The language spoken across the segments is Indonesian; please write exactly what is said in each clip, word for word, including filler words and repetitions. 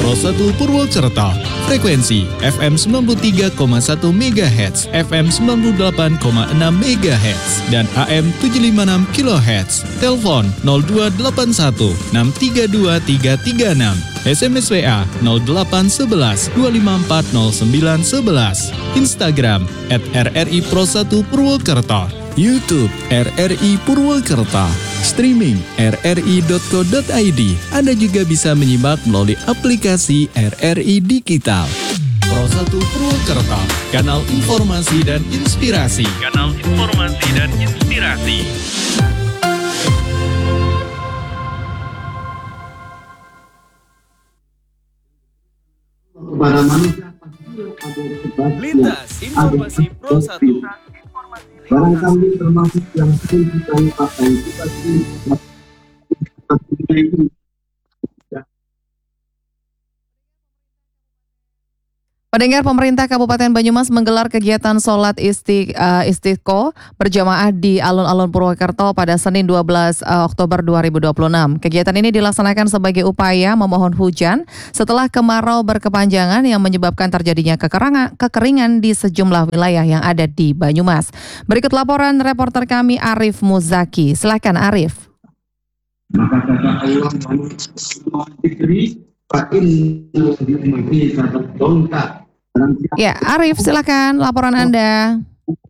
Pro satu Purwokerto. Frekuensi F M sembilan puluh tiga koma satu megahertz, F M sembilan puluh delapan koma enam megahertz, dan A M tujuh lima enam kilohertz. Telepon nol dua delapan satu enam tiga dua tiga tiga enam. S M S W A nol delapan satu satu dua lima empat nol sembilan satu satu. Instagram at R R I Pro satu Purwokerto. YouTube R R I Purwokerto. Streaming r r i dot co dot i d. Anda juga bisa menyimak melalui aplikasi R R I Digital. Pro satu Purwokerto, kanal informasi dan inspirasi. Kanal informasi dan inspirasi. Kepada manusia Lintas informasi Pro satu. barangkali termasuk yang sering kita lupakan, kita sering ini. Pendengar, pemerintah Kabupaten Banyumas menggelar kegiatan sholat isti, uh, istiqo berjamaah di alun-alun Purwokerto pada Senin dua belas Oktober dua ribu dua puluh enam. Kegiatan ini dilaksanakan sebagai upaya memohon hujan setelah kemarau berkepanjangan yang menyebabkan terjadinya kekeringan, kekeringan di sejumlah wilayah yang ada di Banyumas. Berikut laporan reporter kami Arif Muzaki. Silakan Arif. Maka kata Allah diberi pakin di kata dongkak. Ya, Arif, silakan laporan Anda.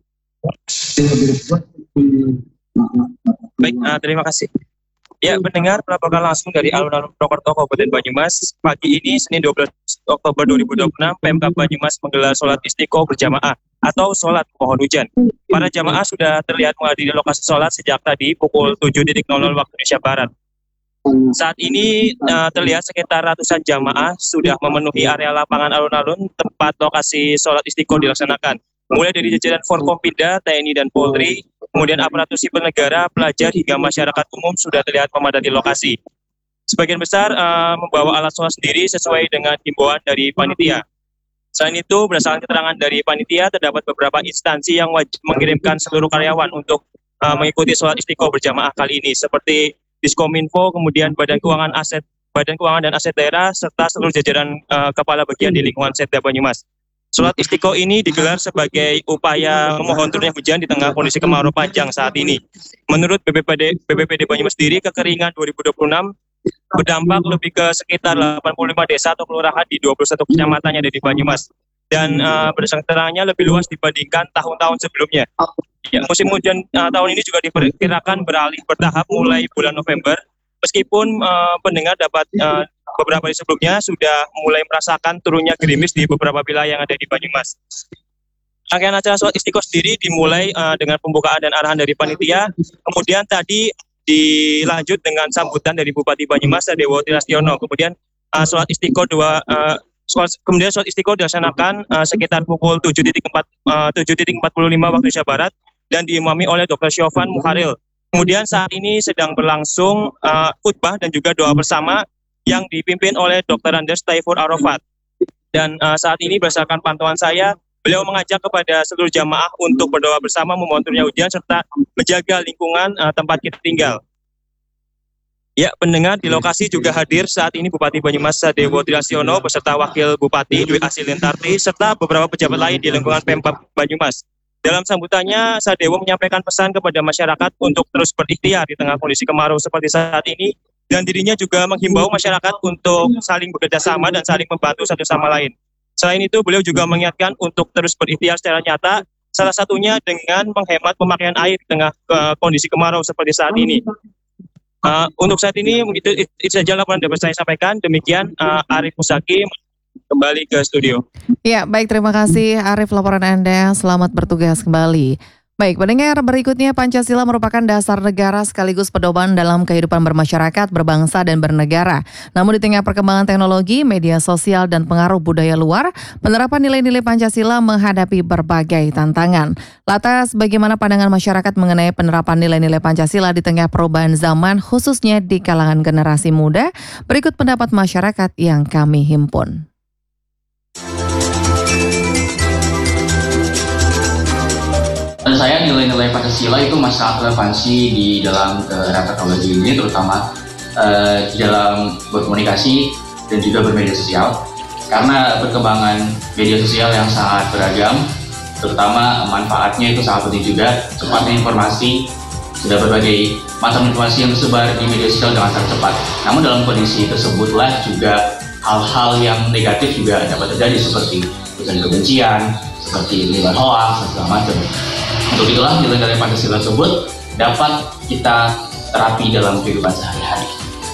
Baik, uh, terima kasih. Ya, pendengar melaporkan langsung dari alun-alun Purwokerto, Kabupaten Banyumas. Pagi ini, Senin dua belas Oktober dua ribu dua puluh enam, Pemkab Banyumas menggelar sholat istiqo berjamaah atau sholat mohon hujan. Para jamaah sudah terlihat menghadiri lokasi sholat sejak tadi pukul tujuh nol nol waktu Indonesia Barat. Saat ini uh, terlihat sekitar ratusan jamaah sudah memenuhi area lapangan alun-alun tempat lokasi sholat istiqo dilaksanakan. Mulai dari jajaran Forkompinda, T N I dan Polri, kemudian aparatur sipil negara, pelajar hingga masyarakat umum sudah terlihat memadati lokasi. Sebagian besar uh, membawa alat sholat sendiri sesuai dengan himbauan dari panitia. Selain itu, berdasarkan keterangan dari panitia, terdapat beberapa instansi yang wajib mengirimkan seluruh karyawan untuk uh, mengikuti sholat istiqo berjamaah kali ini, seperti Diskominfo, kemudian Badan Keuangan Aset Badan Keuangan dan Aset Daerah, serta seluruh jajaran uh, kepala bagian di lingkungan Setda Banyumas. Sholat istiqo ini digelar sebagai upaya memohon turunnya hujan di tengah kondisi kemarau panjang saat ini. Menurut B P P D, B P P D Banyumas sendiri, kekeringan dua ribu dua puluh enam berdampak lebih ke sekitar delapan puluh lima desa atau kelurahan di dua puluh satu kecamatan yang ada di Banyumas. Dan uh, berdasarkan keterangannya lebih luas dibandingkan tahun-tahun sebelumnya. Ya, musim hujan uh, tahun ini juga diperkirakan beralih bertahap mulai bulan November. Meskipun uh, pendengar dapat uh, beberapa hari sebelumnya sudah mulai merasakan turunnya gerimis di beberapa wilayah yang ada di Banyumas. Rangkaian acara sholat istiqo sendiri dimulai uh, dengan pembukaan dan arahan dari panitia. Kemudian tadi dilanjut dengan sambutan dari Bupati Banyumas Sadewo Tirastiono. Kemudian uh, sholat istiqo dua uh, kemudian sholat istiqo dilaksanakan uh, sekitar pukul tujuh empat puluh lima waktu Indonesia Barat dan diimami oleh Doktor Syofan Mukharil. Kemudian saat ini sedang berlangsung uh, khutbah dan juga doa bersama yang dipimpin oleh Doktor Andes Taifur Arafat. Dan uh, saat ini berdasarkan pantauan saya, beliau mengajak kepada seluruh jamaah untuk berdoa bersama memohon turunnya hujan serta menjaga lingkungan uh, tempat kita tinggal. Ya, pendengar, di lokasi juga hadir saat ini Bupati Banyumas Sadewo Tirastiono beserta Wakil Bupati Dwi Asilintarti serta beberapa pejabat lain di lingkungan Pemkab Banyumas. Dalam sambutannya, Sadewo menyampaikan pesan kepada masyarakat untuk terus berikhtiar di tengah kondisi kemarau seperti saat ini, dan dirinya juga menghimbau masyarakat untuk saling bekerja sama dan saling membantu satu sama lain. Selain itu, beliau juga mengingatkan untuk terus berikhtiar secara nyata, salah satunya dengan menghemat pemakaian air di tengah uh, kondisi kemarau seperti saat ini. Uh, untuk saat ini, itu, itu, itu saja laporan dapat saya sampaikan. Demikian, uh, Arif Muzaki kembali ke studio. Ya, baik, terima kasih Arif laporan Anda. Selamat bertugas kembali. Baik, pendengar, berikutnya Pancasila merupakan dasar negara sekaligus pedoman dalam kehidupan bermasyarakat, berbangsa, dan bernegara. Namun di tengah perkembangan teknologi, media sosial, dan pengaruh budaya luar, penerapan nilai-nilai Pancasila menghadapi berbagai tantangan. Lantas, bagaimana pandangan masyarakat mengenai penerapan nilai-nilai Pancasila di tengah perubahan zaman, khususnya di kalangan generasi muda? Berikut pendapat masyarakat yang kami himpun. Menurut saya nilai-nilai Pancasila itu masih sangat relevansi di dalam era teknologi ini, terutama uh, di dalam berkomunikasi dan juga bermedia sosial. Karena perkembangan media sosial yang sangat beragam, terutama manfaatnya itu sangat penting juga, cepatnya informasi, sudah berbagai macam informasi yang tersebar di media sosial dengan sangat cepat. Namun dalam kondisi tersebutlah juga hal-hal yang negatif juga dapat terjadi seperti ujaran kebencian, seperti penyebaran hoaks dan segala macam. Untuk itulah nilai-nilai Pancasila tersebut dapat kita terapi dalam kehidupan sehari-hari.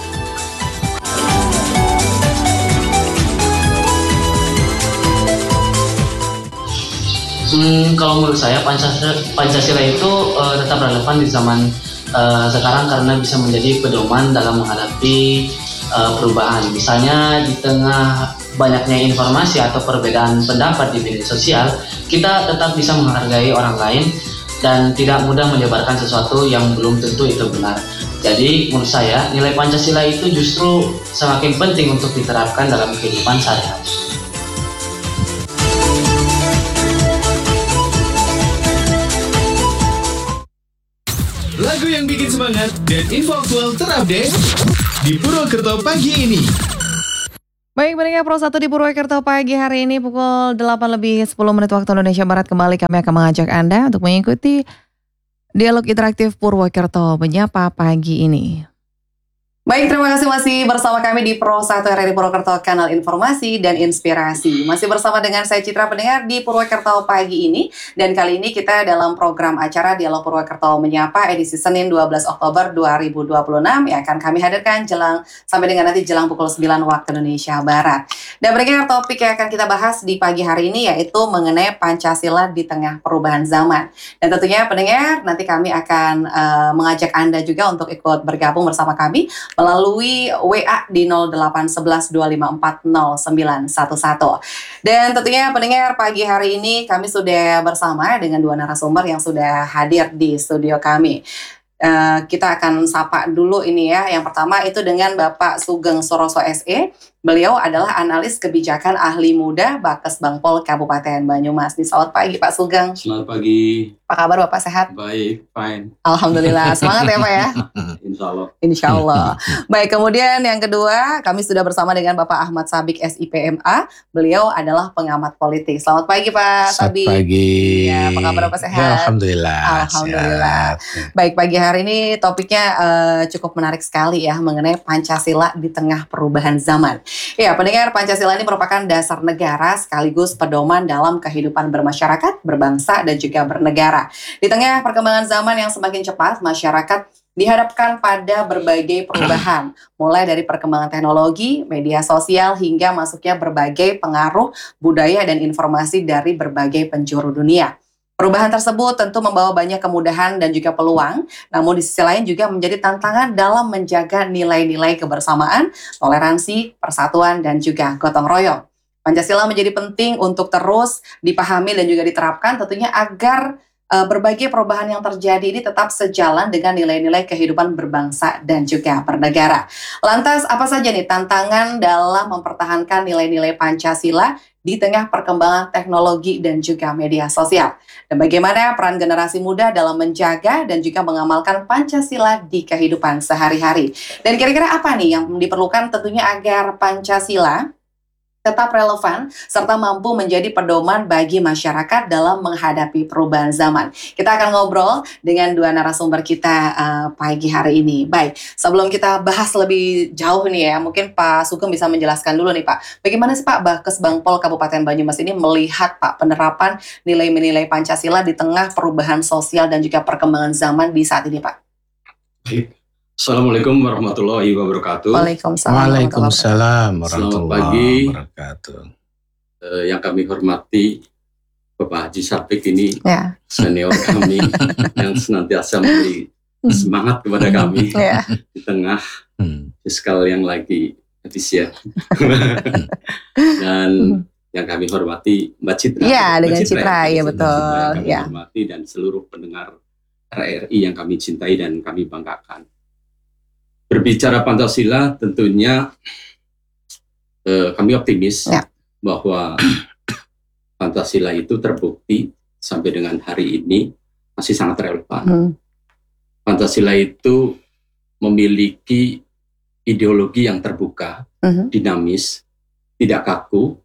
Hmm, kalau menurut saya Pancasila, Pancasila itu uh, tetap relevan di zaman uh, sekarang karena bisa menjadi pedoman dalam menghadapi uh, perubahan. Misalnya di tengah banyaknya informasi atau perbedaan pendapat di media sosial, kita tetap bisa menghargai orang lain dan tidak mudah menyebarkan sesuatu yang belum tentu itu benar. Jadi menurut saya nilai Pancasila itu justru semakin penting untuk diterapkan dalam kehidupan sehari-hari. Lagu yang bikin semangat dan info aktual terupdate di Purwokerto pagi ini. Baik, pendengar Pro satu di Purwokerto pagi hari ini pukul delapan lebih sepuluh menit waktu Indonesia Barat, kembali kami akan mengajak Anda untuk mengikuti dialog interaktif Purwokerto menyapa pagi ini. Baik, terima kasih masih bersama kami di Pro satu R R I Purwokerto, kanal informasi dan inspirasi. Masih bersama dengan saya Citra, pendengar di Purwokerto pagi ini. Dan kali ini kita dalam program acara Dialog Purwokerto Menyapa edisi Senin dua belas Oktober dua ribu dua puluh enam yang akan kami hadirkan jelang sampai dengan nanti jelang pukul sembilan waktu Indonesia Barat. Dan pendengar, topik yang akan kita bahas di pagi hari ini yaitu mengenai Pancasila di tengah perubahan zaman. Dan tentunya pendengar, nanti kami akan uh, mengajak Anda juga untuk ikut bergabung bersama kami melalui W A di nol delapan satu satu dua lima empat nol sembilan satu satu. Dan tentunya pendengar, pagi hari ini kami sudah bersama dengan dua narasumber yang sudah hadir di studio kami. Uh, kita akan sapa dulu ini ya. Yang pertama itu dengan Bapak Sugeng Soroso S E. Beliau adalah analis kebijakan ahli muda Bakes Bangpol Kabupaten Banyumas. Selamat pagi Pak Sugeng. Selamat pagi. Apa kabar Bapak, sehat? Baik, fine. Alhamdulillah, semangat ya Pak ya? Insya Allah. Insya Allah. Baik, kemudian yang kedua kami sudah bersama dengan Bapak Ahmad Sabik S I P M A. Beliau adalah pengamat politik. Selamat pagi Pak Sabik. Selamat pagi. Ya, apa kabar Bapak, sehat? Ya, Alhamdulillah. Alhamdulillah. Sehat. Baik, pagi hari ini topiknya uh, cukup menarik sekali ya, mengenai Pancasila di tengah perubahan zaman. Ya, pendengar, Pancasila ini merupakan dasar negara sekaligus pedoman dalam kehidupan bermasyarakat, berbangsa, dan juga bernegara. Di tengah perkembangan zaman yang semakin cepat, masyarakat dihadapkan pada berbagai perubahan, mulai dari perkembangan teknologi, media sosial, hingga masuknya berbagai pengaruh budaya dan informasi dari berbagai penjuru dunia. Perubahan tersebut tentu membawa banyak kemudahan dan juga peluang, namun di sisi lain juga menjadi tantangan dalam menjaga nilai-nilai kebersamaan, toleransi, persatuan, dan juga gotong royong. Pancasila menjadi penting untuk terus dipahami dan juga diterapkan tentunya agar uh, berbagai perubahan yang terjadi ini tetap sejalan dengan nilai-nilai kehidupan berbangsa dan juga bernegara. Lantas apa saja nih tantangan dalam mempertahankan nilai-nilai Pancasila di tengah perkembangan teknologi dan juga media sosial? Dan bagaimana peran generasi muda dalam menjaga dan juga mengamalkan Pancasila di kehidupan sehari-hari? Dan kira-kira apa nih yang diperlukan tentunya agar Pancasila tetap relevan serta mampu menjadi pedoman bagi masyarakat dalam menghadapi perubahan zaman. Kita akan ngobrol dengan dua narasumber kita uh, pagi hari ini. Baik, sebelum kita bahas lebih jauh nih ya, mungkin Pak Sugeng bisa menjelaskan dulu nih Pak, bagaimana sih Pak Bakes Bangpol Kabupaten Banyumas ini melihat Pak penerapan nilai-nilai Pancasila di tengah perubahan sosial dan juga perkembangan zaman di saat ini Pak? Baik. Assalamualaikum warahmatullahi wabarakatuh. Waalaikumsalam. Waalaikumsalam warahmatullahi Selamat pagi. wabarakatuh. Uh, yang kami hormati Bapak Haji Sabik ini, Ya. senior kami yang senantiasa memberi semangat kepada kami Ya. di tengah Hmm. fiskal yang lagi habis ya. Dan yang kami hormati Mbak Citra. Iya, Mbak dengan Citra, ya Mbak betul. Citra yang kami Ya. hormati dan seluruh pendengar R R I yang kami cintai dan kami banggakan. Berbicara Pancasila tentunya eh, kami optimis Ya. bahwa Pancasila itu terbukti sampai dengan hari ini masih sangat relevan. Hmm. Pancasila itu memiliki ideologi yang terbuka, Mhm. dinamis, tidak kaku,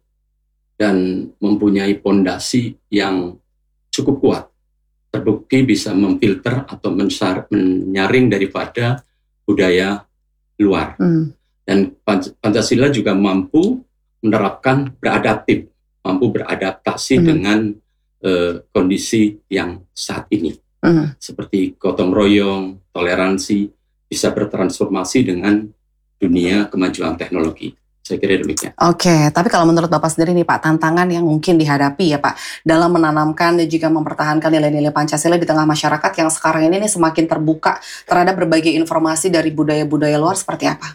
dan mempunyai pondasi yang cukup kuat. Terbukti bisa memfilter atau mensar, menyaring daripada budaya luar. Mhm. Dan Panc- Pancasila juga mampu menerapkan beradaptif, mampu beradaptasi Mhm. dengan eh, kondisi yang saat ini. Mhm. Seperti gotong royong, toleransi, bisa bertransformasi dengan dunia kemajuan teknologi. Saya kira demikian. Oke, tapi kalau menurut Bapak sendiri nih Pak, tantangan yang mungkin dihadapi ya Pak dalam menanamkan dan juga mempertahankan nilai-nilai Pancasila di tengah masyarakat yang sekarang ini nih semakin terbuka terhadap berbagai informasi dari budaya-budaya luar seperti apa?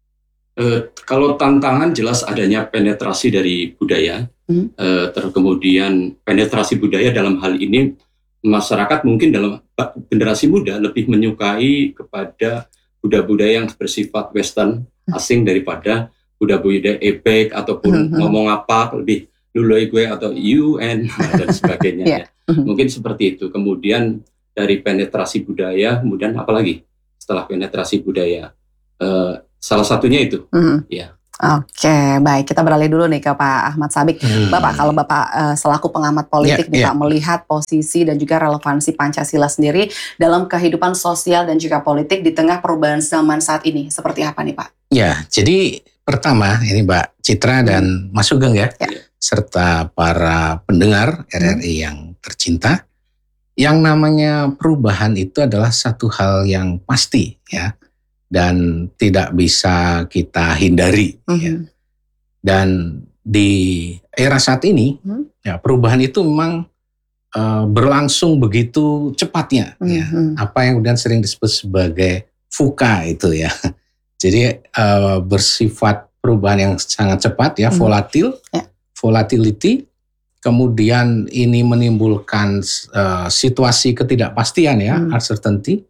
Eh, kalau tantangan jelas adanya penetrasi dari budaya, Hmm. eh, terus kemudian penetrasi budaya dalam hal ini masyarakat mungkin dalam generasi muda lebih menyukai kepada budaya-budaya yang bersifat Western asing daripada budaya-budaya ebek ataupun Hmm. ngomong apa lebih luloi gue atau U N dan sebagainya. Yeah. Ya. Mungkin seperti itu. Kemudian dari penetrasi budaya, kemudian apalagi setelah penetrasi budaya, eh, salah satunya itu. Hmm. Ya. Oke, baik. Kita beralih dulu nih ke Pak Ahmad Sabik. Hmm. Bapak, kalau Bapak eh, selaku pengamat politik Yeah, nih yeah. Pak, melihat posisi dan juga relevansi Pancasila sendiri dalam kehidupan sosial dan juga politik di tengah perubahan zaman saat ini, seperti apa nih Pak? Ya, jadi pertama ini Mbak Citra dan Mas Sugeng ya, Ya. serta para pendengar R R I yang tercinta, yang namanya perubahan itu adalah satu hal yang pasti ya, dan tidak bisa kita hindari. Ya. Mhm. Dan di era saat ini, Hmm. ya perubahan itu memang eh, berlangsung begitu cepatnya. Ya. Mhm. Apa yang kemudian sering disebut sebagai VUCA itu ya. Jadi eh, bersifat perubahan yang sangat cepat ya, Hmm. volatil, Ya. volatility. Kemudian ini menimbulkan eh, situasi ketidakpastian ya, Hmm. uncertainty.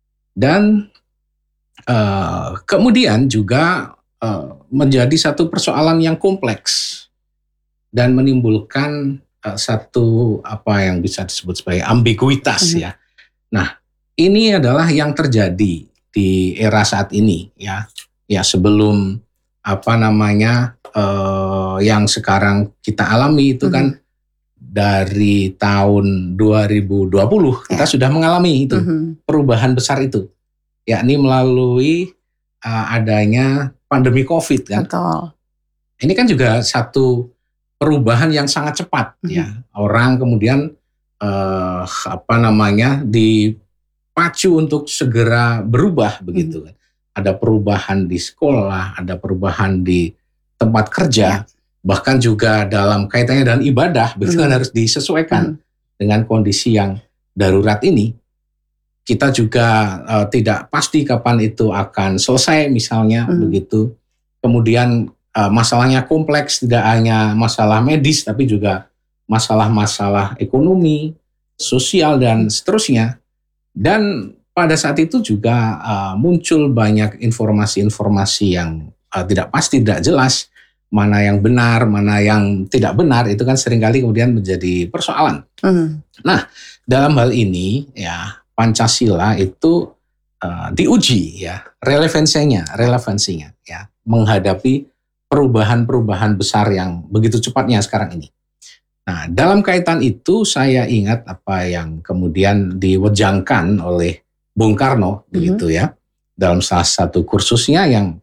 Dan eh, kemudian juga eh, menjadi satu persoalan yang kompleks dan menimbulkan eh, satu apa yang bisa disebut sebagai ambiguitas Mhm. ya. Nah, ini adalah yang terjadi di era saat ini ya. Ya sebelum apa namanya eh, yang sekarang kita alami itu kan dari tahun dua ribu dua puluh kita sudah mengalami itu Mhm. perubahan besar itu, yakni melalui uh, adanya pandemi COVID kan. Betul. Ini kan juga satu perubahan yang sangat cepat Mhm. ya. Orang kemudian uh, apa namanya dipacu untuk segera berubah begitu kan. Ada perubahan di sekolah, ada perubahan di tempat kerja, bahkan juga dalam kaitannya dengan ibadah, begitu kan Mhm. harus disesuaikan Mhm. dengan kondisi yang darurat ini. Kita juga uh, tidak pasti kapan itu akan selesai misalnya Mhm. begitu. Kemudian uh, masalahnya kompleks, tidak hanya masalah medis tapi juga masalah-masalah ekonomi, sosial dan seterusnya. Dan pada saat itu juga uh, muncul banyak informasi-informasi yang uh, tidak pasti, tidak jelas, mana yang benar, mana yang tidak benar, itu kan seringkali kemudian menjadi persoalan. Mhm. Nah, dalam hal ini ya Pancasila itu uh, diuji ya relevansinya, relevansinya ya menghadapi perubahan-perubahan besar yang begitu cepatnya sekarang ini. Nah, dalam kaitan itu saya ingat apa yang kemudian diwejangkan oleh Bung Karno Mhm. begitu ya dalam salah satu kursusnya yang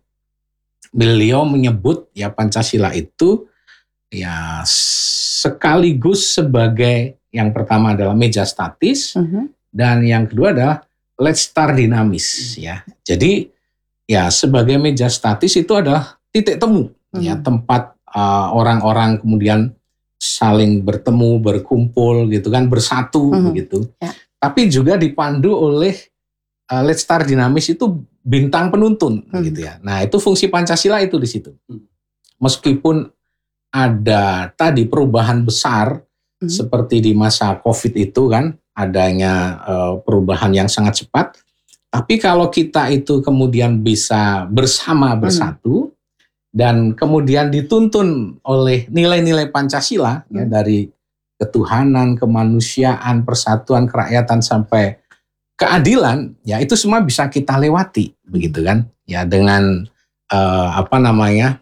beliau menyebut ya Pancasila itu ya sekaligus sebagai yang pertama adalah meja statis Mhm. dan yang kedua adalah let's start dinamis ya. Jadi ya sebagai meja statis itu adalah titik temu ya Mhm. tempat uh, orang-orang kemudian saling bertemu, berkumpul gitu kan, bersatu Mhm. begitu. Ya. Tapi juga dipandu oleh uh, let's start dinamis itu bintang penuntun Hmm. gitu ya. Nah, itu fungsi Pancasila itu di situ. Meskipun ada tadi perubahan besar Hmm. seperti di masa Covid itu kan adanya uh, perubahan yang sangat cepat, tapi kalau kita itu kemudian bisa bersama bersatu dan kemudian dituntun oleh nilai-nilai Pancasila ya, Hmm. dari ketuhanan, kemanusiaan, persatuan, kerakyatan sampai keadilan, ya itu semua bisa kita lewati begitu kan, ya dengan uh, apa namanya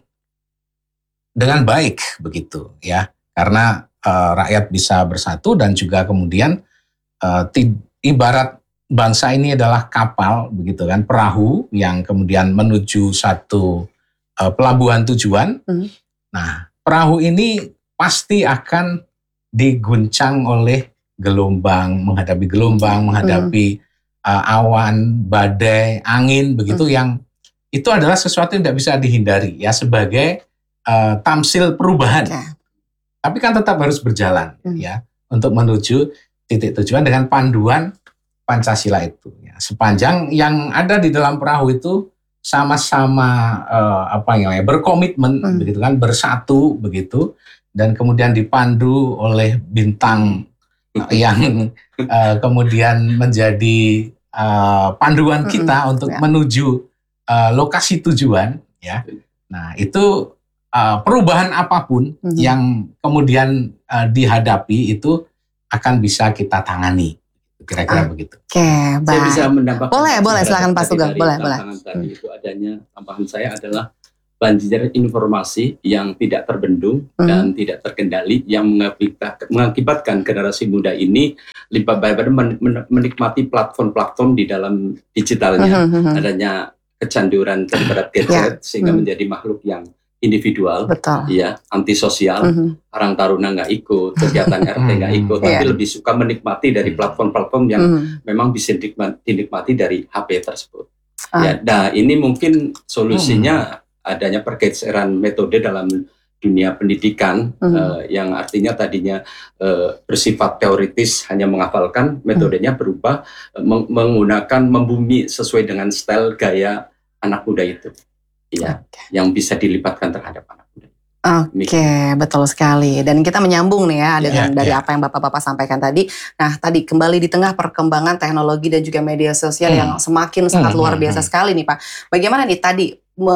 dengan baik begitu ya, karena uh, rakyat bisa bersatu dan juga kemudian uh, ti- ibarat bangsa ini adalah kapal begitu kan, perahu yang kemudian menuju satu uh, pelabuhan tujuan. Hmm. Nah, perahu ini pasti akan diguncang oleh gelombang, menghadapi gelombang, menghadapi hmm. uh, awan, badai, angin begitu hmm. yang itu adalah sesuatu yang tidak bisa dihindari ya sebagai Uh, tamsil perubahan, okay. Tapi kan tetap harus berjalan hmm. ya untuk menuju titik tujuan dengan panduan Pancasila itu. Ya. Sepanjang yang ada di dalam perahu itu sama-sama uh, apa namanya berkomitmen, hmm. begitu kan, bersatu begitu, dan kemudian dipandu oleh bintang uh, yang uh, kemudian menjadi uh, panduan hmm. kita untuk ya. menuju uh, lokasi tujuan. Ya, nah itu. Uh, perubahan apapun mm-hmm. yang kemudian uh, dihadapi itu akan bisa kita tangani, kira-kira ah, begitu. Oke, okay, baik. Saya bisa menambahkan. Boleh, boleh, silakan Pak Sugeng. Boleh, boleh. Tadi itu adanya tambahan saya adalah banjir informasi yang tidak terbendung mm-hmm. dan tidak terkendali yang mengakibatkan, mengakibatkan generasi muda ini lebih banyak menikmati platform-platform di dalam digitalnya, mm-hmm. adanya kecanduran terhadap gadget yeah. sehingga mm-hmm. menjadi makhluk yang individual, betul. Ya, antisosial, mm-hmm. orang taruna nggak ikut, kegiatan R T nggak ikut, tapi yeah. lebih suka menikmati dari platform-platform yang mm-hmm. memang bisa dinikmati dari H P tersebut. Ah. Ya, nah ini mungkin solusinya mm-hmm. adanya pergeseran metode dalam dunia pendidikan mm-hmm. uh, yang artinya tadinya uh, bersifat teoritis hanya menghafalkan, metodenya mm-hmm. berubah uh, meng- menggunakan membumi sesuai dengan style gaya anak muda itu. Ya, okay. yang bisa dilibatkan terhadap anak muda. Oke, okay, betul sekali. Dan kita menyambung nih ya dengan yeah, dari yeah. apa yang Bapak-Bapak sampaikan tadi. Nah, tadi kembali di tengah perkembangan teknologi dan juga media sosial hmm. yang semakin sangat hmm, luar biasa hmm. sekali nih Pak. Bagaimana nih tadi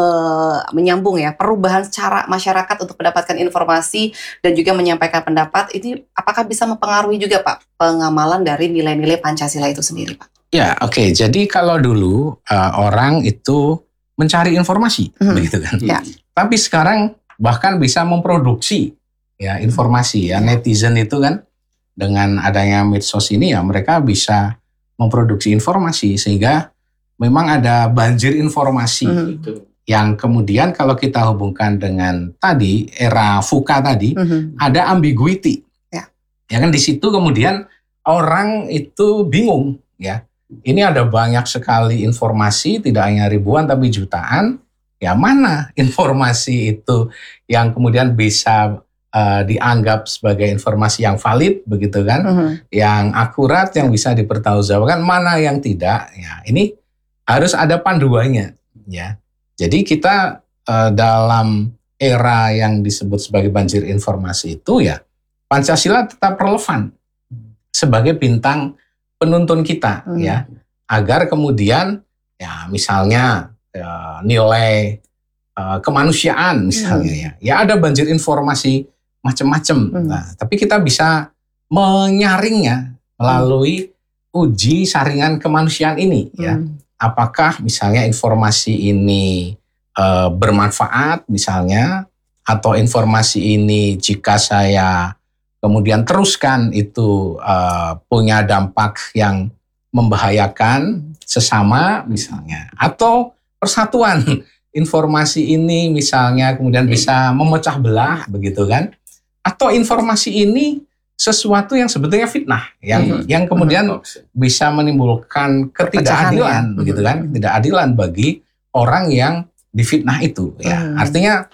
me- menyambung ya perubahan cara masyarakat untuk mendapatkan informasi dan juga menyampaikan pendapat ini apakah bisa mempengaruhi juga Pak pengamalan dari nilai-nilai Pancasila itu sendiri Pak? Ya, oke. Okay. Jadi kalau dulu uh, orang itu mencari informasi, hmm. begitu kan. Ya. Tapi sekarang bahkan bisa memproduksi ya informasi ya. Netizen itu kan dengan adanya medsos ini ya mereka bisa memproduksi informasi sehingga memang ada banjir informasi hmm. yang kemudian kalau kita hubungkan dengan tadi era VUCA tadi hmm. ada ambiguity. Ya. Ya kan di situ kemudian orang itu bingung ya. Ini ada banyak sekali informasi, tidak hanya ribuan tapi jutaan. Ya mana informasi itu yang kemudian bisa uh, dianggap sebagai informasi yang valid, begitu kan? Uh-huh. Yang akurat, yang bisa dipertanggungjawabkan, mana yang tidak. Ya ini harus ada panduannya. Ya, jadi kita uh, dalam era yang disebut sebagai banjir informasi itu ya Pancasila tetap relevan sebagai bintang penuntun kita hmm. ya agar kemudian ya misalnya ya, nilai uh, kemanusiaan misalnya hmm. ya ya ada banjir informasi macam-macam hmm. nah tapi kita bisa menyaringnya melalui uji saringan kemanusiaan ini hmm. ya apakah misalnya informasi ini uh, bermanfaat misalnya atau informasi ini jika saya kemudian teruskan itu uh, punya dampak yang membahayakan sesama misalnya. Atau persatuan informasi ini misalnya kemudian bisa memecah belah begitu kan. Atau informasi ini sesuatu yang sebetulnya fitnah. Yang, hmm. yang kemudian hmm. bisa menimbulkan ketidakadilan ya. begitu kan. Ketidakadilan bagi orang yang difitnah itu. Ya. Hmm. Artinya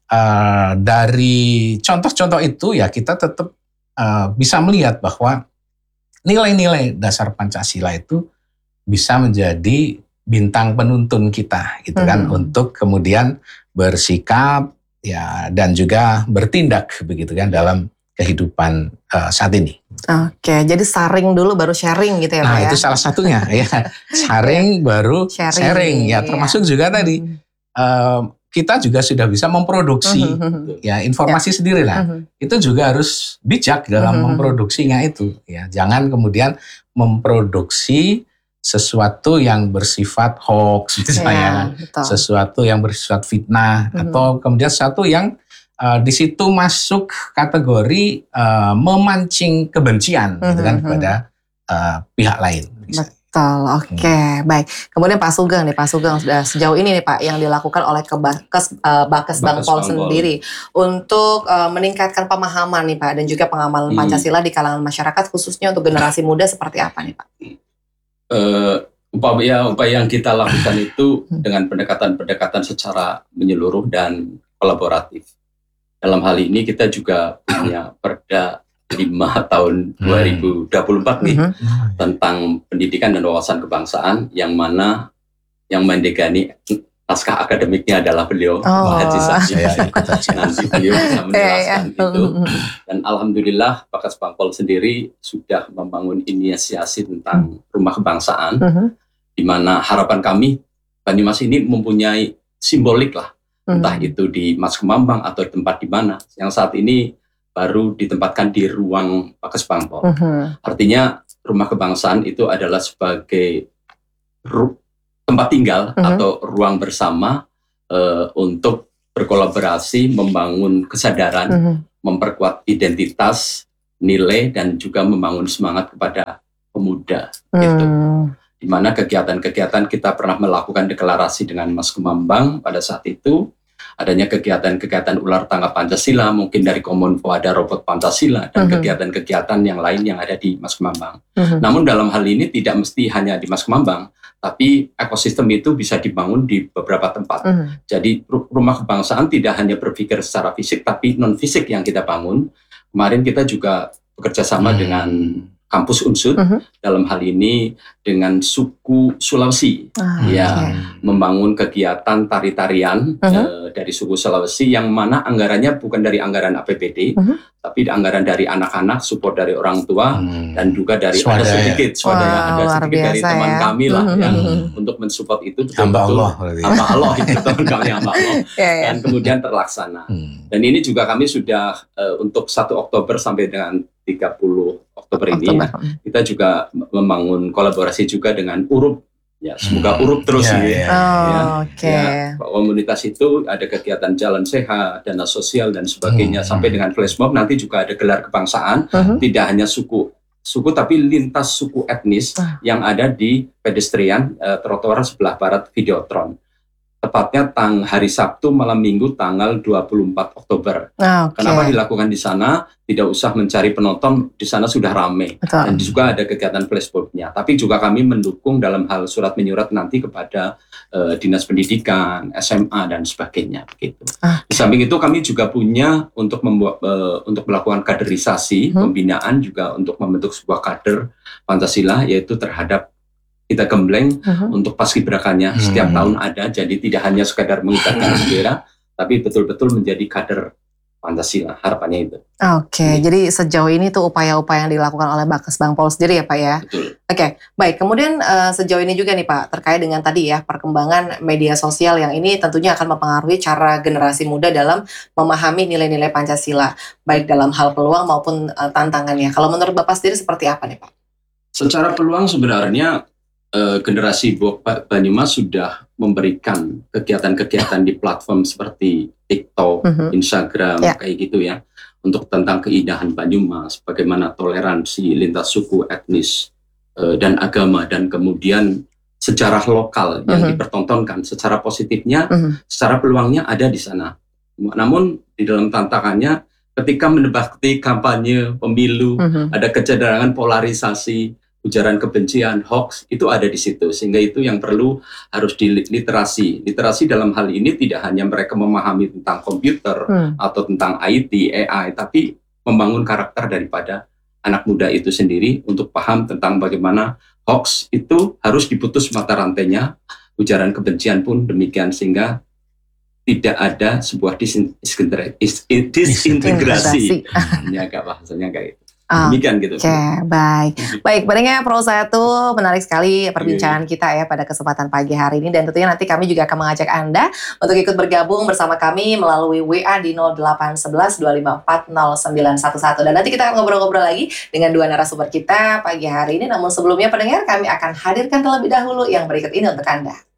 uh, dari contoh-contoh itu ya kita tetap Uh, bisa melihat bahwa nilai-nilai dasar Pancasila itu bisa menjadi bintang penuntun kita gitu kan hmm. untuk kemudian bersikap ya dan juga bertindak begitu kan dalam kehidupan uh, saat ini. Oke, jadi saring dulu baru sharing gitu ya Pak nah, ya? Itu salah satunya ya. Saring baru sharing, sharing ya termasuk iya. juga tadi hmm. uh, kita juga sudah bisa memproduksi uh-huh. ya informasi yeah. sendiri lah. Uh-huh. Itu juga harus bijak dalam uh-huh. memproduksinya itu. Ya, jangan kemudian memproduksi sesuatu yang bersifat hoax misalnya, Iya, betul. sesuatu yang bersifat fitnah, Mhm. atau kemudian sesuatu yang uh, di situ masuk kategori uh, memancing kebencian gitu kan Mhm. kepada uh, pihak lain. misalnya. Betul, oke, baik. Kemudian Pak Sugeng nih, Pak Sugeng sudah sejauh ini nih Pak yang dilakukan oleh Kebakes uh, Bakes Bangpol Bangpol. sendiri untuk uh, meningkatkan pemahaman nih Pak dan juga pengamalan Hmm. Pancasila di kalangan masyarakat khususnya untuk generasi muda seperti apa nih Pak? Eh, upaya upaya yang kita lakukan itu Hmm. dengan pendekatan-pendekatan secara menyeluruh dan kolaboratif. Dalam hal ini kita juga punya Perda lima tahun dua ribu dua puluh empat nih Mhm. tentang pendidikan dan wawasan kebangsaan, yang mana yang mendegani naskah akademiknya adalah beliau Oh. Pak Haji Saki. Saya ikut aja. Nanti beliau bisa menjelaskan Iya, itu. iya. Dan alhamdulillah Bakes Bangpol sendiri sudah membangun inisiasi tentang rumah kebangsaan, Mhm. di mana harapan kami Banyumas ini mempunyai simbolik lah, entah Mhm. itu di Mas Kemambang atau tempat di mana, yang saat ini baru ditempatkan di ruang Bakes Bangpol. Mhm. Artinya rumah kebangsaan itu adalah sebagai ru- tempat tinggal Mhm. atau ruang bersama eh, untuk berkolaborasi, membangun kesadaran, Mhm. memperkuat identitas, nilai, dan juga membangun semangat kepada pemuda. Gitu. Hmm. Di mana kegiatan-kegiatan kita pernah melakukan deklarasi dengan Mas Kemambang pada saat itu, adanya kegiatan-kegiatan ular tangga Pancasila, mungkin dari Komunfo ada robot Pancasila, dan Mhm. kegiatan-kegiatan yang lain yang ada di Mas Kemambang. Mhm. Namun dalam hal ini tidak mesti hanya di Mas Kemambang, tapi ekosistem itu bisa dibangun di beberapa tempat. Mhm. Jadi ru- rumah kebangsaan tidak hanya berpikir secara fisik, tapi non fisik yang kita bangun. Kemarin kita juga bekerja sama Hmm. dengan kampus Unsur, Mhm. dalam hal ini dengan suku Sulawesi, Ah, ya, oke. membangun kegiatan tari-tarian Mhm. eh, dari suku Sulawesi, yang mana anggarannya bukan dari anggaran A P B D, Mhm. tapi anggaran dari anak-anak, support dari orang tua, Hmm. dan juga dari ada Swadaya. sedikit swadaya, Wah, ada luar sedikit dari biasa teman ya. kami lah Mhm. yang Hmm. untuk mensupport itu Hamba betul-betul Allah berarti. hamba Allah itu teman kami hamba Allah, Ya, ya. dan kemudian terlaksana. Hmm. Dan ini juga kami sudah eh, untuk satu Oktober sampai dengan tiga puluh Oktober ini Oktober. ya, kita juga membangun kolaborasi juga dengan U R U P. Ya, semoga Hmm. U R U P terus Ya, ini. ya. Oh, Ya, oke. ya, komunitas itu ada kegiatan jalan sehat, dana sosial, dan sebagainya, Hmm. sampai dengan flash mob. Nanti juga ada gelar kebangsaan, Mhm. tidak hanya suku suku tapi lintas suku etnis Ah. yang ada di pedestrian eh, trotoar sebelah barat Videotron. Tepatnya tang hari Sabtu malam Minggu tanggal dua puluh empat Oktober. Ah, oke. Kenapa dilakukan di sana? Tidak usah mencari penonton, di sana sudah ramai. Betul. Dan juga ada kegiatan flashmob-nya. Tapi juga kami mendukung dalam hal surat menyurat nanti kepada eh, Dinas Pendidikan, S M A, dan sebagainya. Gitu. Ah. Di samping itu kami juga punya untuk membuat eh, untuk melakukan kaderisasi, Hmm. pembinaan juga untuk membentuk sebuah kader Pancasila, yaitu terhadap kita gembleng Mhm. untuk paskibraka-nya Hmm. setiap tahun ada. Jadi tidak hanya sekedar mengibarkan bendera, tapi betul-betul menjadi kader Pancasila. Harapannya itu. Oke, jadi sejauh ini tuh upaya-upaya yang dilakukan oleh Bakes Bangpol sendiri ya Pak ya. Betul. Oke, baik. Kemudian eh, sejauh ini juga nih Pak, terkait dengan tadi ya perkembangan media sosial yang ini tentunya akan mempengaruhi cara generasi muda dalam memahami nilai-nilai Pancasila, baik dalam hal peluang maupun eh, tantangannya. Kalau menurut Bapak sendiri seperti apa nih Pak? Secara peluang sebenarnya eh, generasi Bo- Ba- Banyumas sudah memberikan kegiatan-kegiatan di platform seperti TikTok, Mhm. Instagram, Ya. kayak gitu ya, untuk tentang keindahan Banyumas, bagaimana toleransi lintas suku, etnis, eh, dan agama, dan kemudian sejarah lokal yang Mhm. dipertontonkan. Secara positifnya, Mhm. secara peluangnya ada di sana. Namun di dalam tantangannya, ketika mendebati kampanye pemilu, Mhm. ada kecederangan polarisasi, ujaran kebencian, hoax, itu ada di situ. Sehingga itu yang perlu harus diliterasi. Literasi dalam hal ini tidak hanya mereka memahami tentang komputer Hmm. atau tentang I T, A I, tapi membangun karakter daripada anak muda itu sendiri untuk paham tentang bagaimana hoax itu harus diputus mata rantainya, ujaran kebencian pun demikian, sehingga tidak ada sebuah disin- disintegra- is- disintegrasi. Integrasi. Ya, agak bahasanya kayak gitu. Ah, Demikian gitu. Oke, baik. Baik, pendengar Pro satu, menarik sekali perbincangan kita ya pada kesempatan pagi hari ini, dan tentunya nanti kami juga akan mengajak Anda untuk ikut bergabung bersama kami melalui W A di nol delapan satu satu dua lima empat nol sembilan satu satu, dan nanti kita akan ngobrol-ngobrol lagi dengan dua narasumber kita pagi hari ini. Namun sebelumnya pendengar, kami akan hadirkan terlebih dahulu yang berikut ini untuk Anda.